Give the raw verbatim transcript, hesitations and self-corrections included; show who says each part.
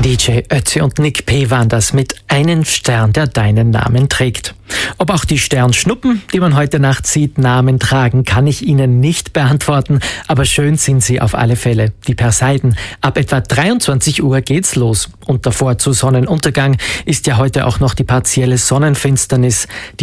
Speaker 1: D J Ötzi und Nick P. waren das mit einem Stern, der deinen Namen trägt. Ob auch die Sternschnuppen, die man heute Nacht sieht, Namen tragen, kann ich Ihnen nicht beantworten, aber schön sind sie auf alle Fälle. Die Perseiden. Ab etwa dreiundzwanzig Uhr geht's los. Und davor zu Sonnenuntergang ist ja heute auch noch die partielle Sonnenfinsternis. Die